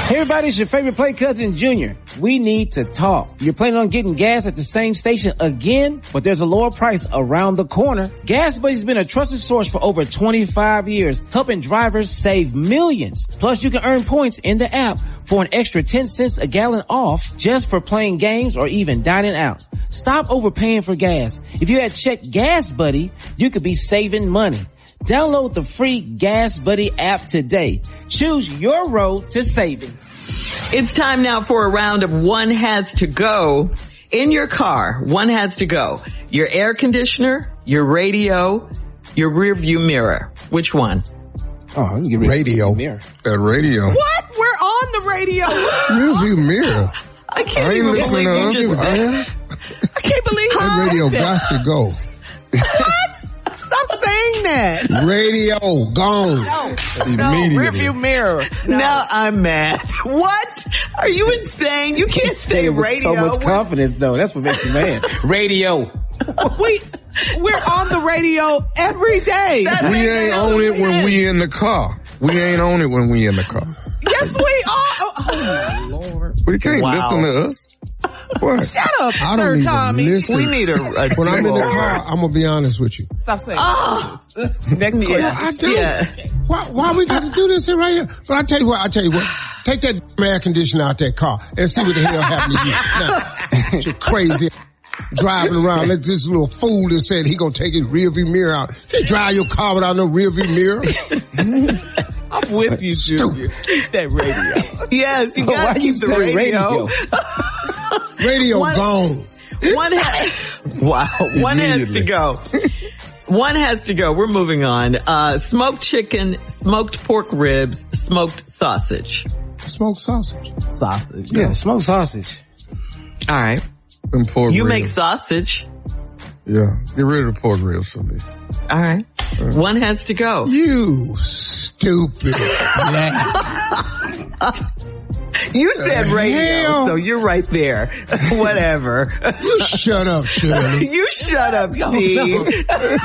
Hey everybody, it's your favorite play cousin Junior. We need to talk. You're planning on getting gas at the same station again, but there's a lower price around the corner. Gas Buddy's been a trusted source for over 25 years, helping drivers save millions. Plus you can earn points in the app for an extra 10 cents a gallon off just for playing games or even dining out. Stop overpaying for gas. If you had checked Gas Buddy, you could be saving money. Download the free Gas Buddy app today. Choose your road to savings. It's time now for a round of One Has to Go. In your car, one has to go. Your air conditioner, your radio, your rear view mirror. Which one? Oh, you get radio. Mirror. Radio. What? We're on the radio. Rear view mirror. I can't even believe you just said. I can't believe that radio got to go. What? Stop saying that. Radio gone. No, rearview mirror. No. Now I'm mad. What? Are you insane? You can't say radio. So much confidence though. That's what makes you mad. Radio. We're on the radio every day. We ain't on it when we in the car. We ain't on it when we in the car. Yes, we are. Oh, Lord. We can't listen to us. What? Shut up, Sir Tommy. Listen. We need a when I'm in the car, I'm gonna be honest with you. Stop saying next question. I do. Yeah. Why we got to do this here right here? But I tell you what. Take that air conditioner out that car and see what the hell happened to you. Now, you're crazy driving around like this little fool that said he gonna take his rear view mirror out. You can't drive your car without no rear view mirror. I'm with you, Junior. Keep that radio. Yes, you gotta keep the radio. Radio gone. One has to go. One has to go. We're moving on. Smoked chicken, smoked pork ribs, smoked sausage. Smoked sausage. Sausage. Yeah, smoked sausage. All right. And pork you ribs. Make sausage. Yeah. Get rid of the pork ribs for me. All right. One has to go. You stupid. You said radio, so you're right there. Whatever. You shut up, Shirley. You shut up, Steve.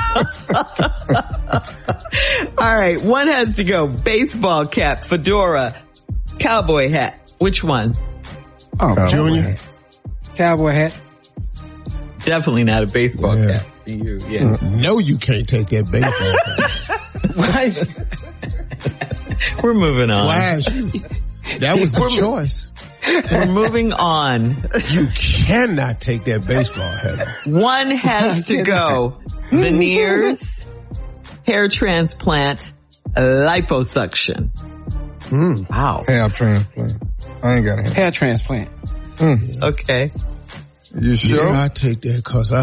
All right, one has to go. Baseball cap, fedora, cowboy hat. Which one? Oh, Junior. Cowboy hat. Definitely not a baseball cap for you. Yeah. No, you can't take that baseball cap. We're moving on. Why is you? That was the choice. We're moving on. You cannot take that baseball hat. One has to go. Veneers, hair transplant, liposuction. Wow. Hair transplant. I ain't got a hair transplant. Okay. You sure? Yeah, I take that cause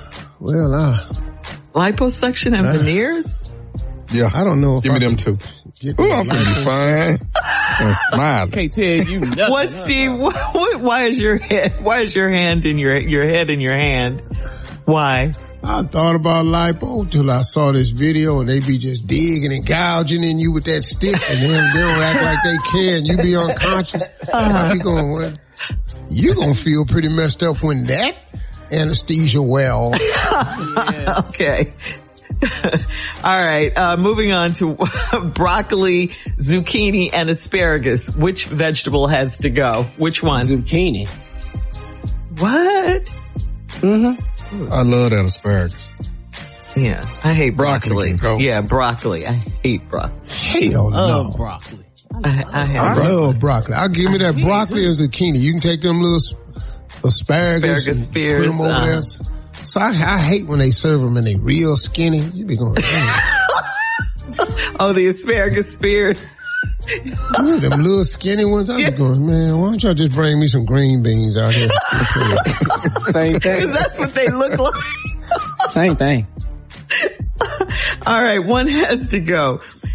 liposuction and veneers? Yeah. I don't know if give me them two. I'm gonna be fine. And smile. Can't tell you nothing. What, Steve? Why is your hand in your head in your hand? Why? I thought about lipo till I saw this video and they be just digging and gouging in you with that stick and then they don't act like they care and you be unconscious. I be going, well, you gonna feel pretty messed up when that anesthesia wear off. Yeah. Okay. All right, moving on to broccoli, zucchini, and asparagus. Which vegetable has to go? Which one? Zucchini. What? Mm-hmm. I love that asparagus. Yeah, I hate broccoli. Broccoli. Yeah, broccoli. I hate broccoli. Hell no. Broccoli. I love broccoli. I'll give me that broccoli and zucchini. You can take them little asparagus and spears, put them over there. So I hate when they serve them and they real skinny. You be going, oh, the asparagus spears. Ooh, them little skinny ones. I be going, man, why don't y'all just bring me some green beans out here? Same thing. That's what they look like. Same thing. All right, one has to go.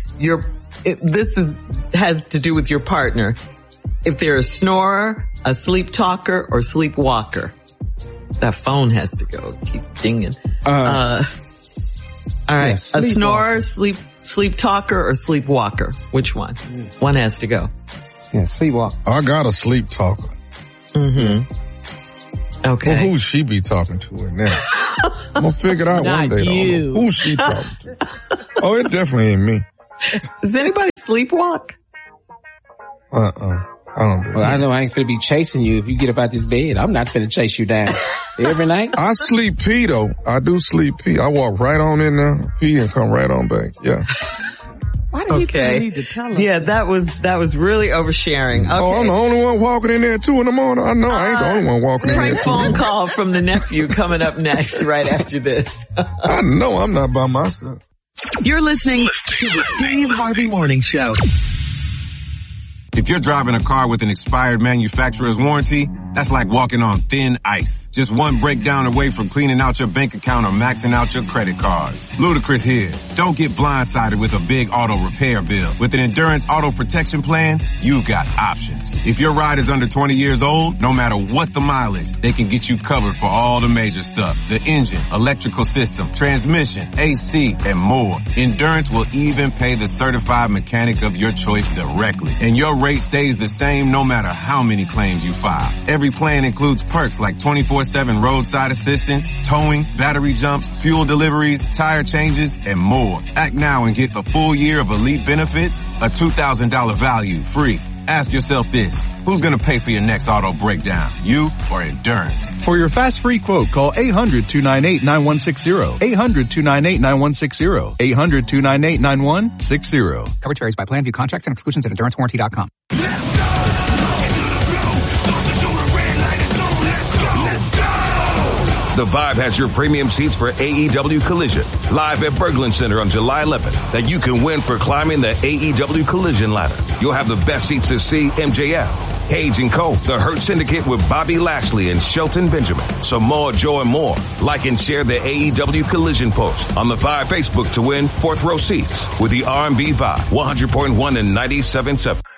Has to do with your partner. If they're a snorer, a sleep talker, or sleepwalker. That phone has to go. It keeps dinging. All right. A snorer, sleep talker, or sleepwalker? Which one? One has to go. Yeah, sleepwalker. I got a sleep talker. Mm-hmm. Okay. Well, who she be talking to right now? I'm gonna figure it out one day. You. Who she talking to? Oh, it definitely ain't me. Does anybody sleepwalk? Well, I know I ain't finna be chasing you if you get up out this bed. I'm not finna chase you down every night. I sleep pee though. I do sleep pee. I walk right on in there, pee, and come right on back. Yeah. Why do you need to tell us? Yeah, that was really oversharing. Okay. Oh, I'm the only one walking in there at 2 a.m. I know I ain't the only one walking in there. Phone call from the nephew coming up next, right after this. I know I'm not by myself. You're listening to the Steve Harvey Morning Show. If you're driving a car with an expired manufacturer's warranty, that's like walking on thin ice. Just one breakdown away from cleaning out your bank account or maxing out your credit cards. Ludacris here. Don't get blindsided with a big auto repair bill. With an Endurance Auto Protection Plan, you've got options. If your ride is under 20 years old, no matter what the mileage, they can get you covered for all the major stuff. The engine, electrical system, transmission, AC, and more. Endurance will even pay the certified mechanic of your choice directly. And your rate stays the same no matter how many claims you file. Every plan includes perks like 24/7 roadside assistance, towing, battery jumps, fuel deliveries, tire changes, and more. Act now and get a full year of elite benefits, a $2,000 value free. Ask yourself this: who's going to pay for your next auto breakdown, you or Endurance? For your fast free quote, call 800-298-9160. 800-298-9160. 800-298-9160. Coverage varies by plan. View contracts and exclusions at EnduranceWarranty.com. Let's go! The Vibe has your premium seats for AEW Collision, live at Berglund Center on July 11th, that you can win for climbing the AEW Collision ladder. You'll have the best seats to see MJF, Cage and Cole, the Hurt Syndicate with Bobby Lashley and Shelton Benjamin. Samoa Joe and more. Like and share the AEW Collision post on the Vibe Facebook to win 4th row seats with the R&B Vibe 100.1 and 97.7.